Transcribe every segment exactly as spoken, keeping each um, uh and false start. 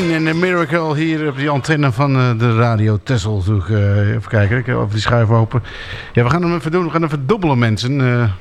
Queen en A Miracle hier op die antenne van uh, de Radio Texel. Uh, even kijken, ik heb even die schuif open. Ja, we gaan hem even doen. We gaan even dobbelen, mensen.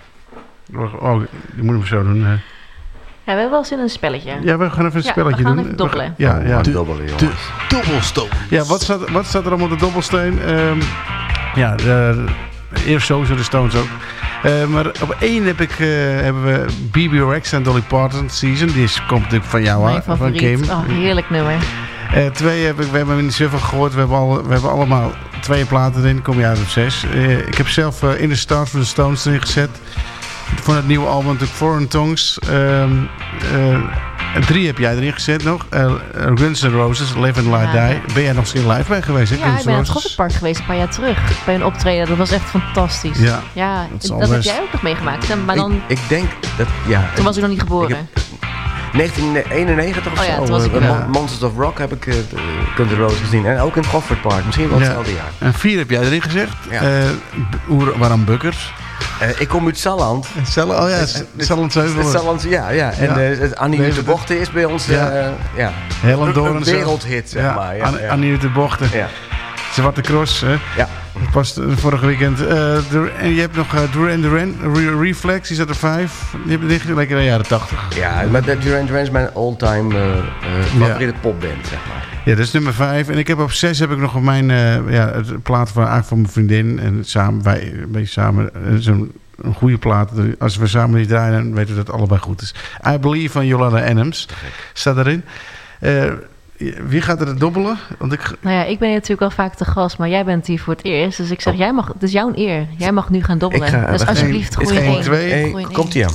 Uh, oh, die moeten we zo doen. Uh. Ja, we hebben wel zin in een spelletje. Ja, we gaan even een ja, spelletje we gaan doen. Even dobbelen. We gaan, ja, ja. De, dobbelen, jongens. De dobbelsteen. Ja, wat staat, wat staat er allemaal op de dobbelsteen? Um, ja, de, eerst sowieso de Stones ook. Uh, maar op één heb ik, uh, hebben we B B R X en Dolly Parton Season. Die is, komt natuurlijk van jou, Mijn van favoriet. Kim. Oh, heerlijk nummer. Uh, twee heb ik, we hebben hem in de shuffle gehoord. We hebben, al, we hebben allemaal twee platen erin. Kom je uit op zes. Uh, ik heb zelf uh, In The Stars van de Stones erin gezet. Voor het nieuwe album natuurlijk Foreign Tongues. Uh, uh, drie heb jij erin gezet nog. Uh, Guns N' Roses, Live and Let Ja. Die. Ben jij nog eens in live bij geweest? Hè? Ja, Guns ik ben N' aan het Roses? Gotthardpark geweest een paar jaar terug. Bij een optreden. Dat was echt fantastisch. Ja, ja dat is dat, al heb best. jij ook nog meegemaakt. Maar dan, Ik, ik denk dat, ja. toen was ik nog niet geboren. Ik heb, negentien eenennegentig of Oh ja, zo. toen was ik uh, wel. Mon- Monsters of Rock heb ik uh, Guns N' Roses gezien. En ook in het Gotthardpark. Misschien wel Ja. hetzelfde jaar. En vier heb jij erin gezegd. Ja. Uh, Oer- waarom Bukkers? Uh, ik kom uit Salland. Cellen, oh ja, Salland Zeuvelen. Salland, ja, ja. En Ja. uh, Annie Nee, uit de Bochten is bij ons uh, Ja. ja. Ja. Helen een, Doorn een zo. wereldhit, zeg ja, maar. Ja, Annie ja. Annie uit de Bochten. Ja. Zwarte Cross, hè? Ja. Dat past uh, vorige weekend. Uh, de, en je hebt nog uh, Duran Duran, Re- Reflex, die zat er vijf. Die hebben dicht lekker in de jaren tachtig. Ja, maar de Duran Duran is mijn all-time uh, uh, favoriete popband, zeg maar. Ja, dat is nummer vijf. En ik heb op zes heb ik nog op mijn uh, ja, het plaat van, eigenlijk van mijn vriendin. En samen, wij een beetje samen, uh, zo'n een goede plaat. Als we samen die draaien, dan weten we dat het allebei goed is. I Believe van Yolanda Adams staat erin. Uh, wie gaat er dobbelen? Want ik... Nou ja, ik ben hier natuurlijk wel vaak te gast, maar jij bent hier voor het eerst. Dus ik zeg, Oh. jij mag, het is jouw eer. Jij mag nu gaan dobbelen. Ik ga- dus we gaan- alsjeblieft, het is gooi één, één. twee. Hey, Gooi een komt ie aan.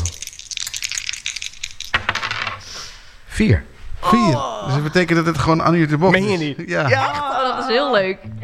Vier. Vier. Dus dat betekent dat het gewoon Annie uit de Bocht Meen je is. niet? Ja. Ja. Oh, dat is heel leuk.